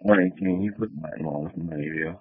Wait, can you put my laws in my area?